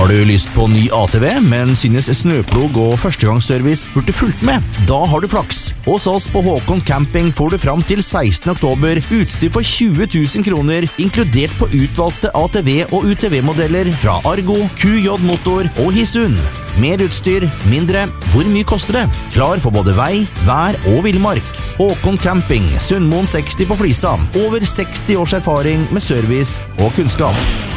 Har du lyst på ny ATV, men synes snøplog og førstegangsservice burde fulgt med? Da har du flaks. Hos oss på Håkon Camping får du fram til 16. oktober utstyr for 20 000 kroner, inkludert på utvalgte ATV- og UTV-modeller fra Argo, QJ Motor og Hisun. Mer utstyr, mindre. Hvor mye koster det? Klar for både vei, vær og villmark. Håkon Camping, Sundmoen 60 på Flisa. Over 60 års erfaring med service og kunnskap.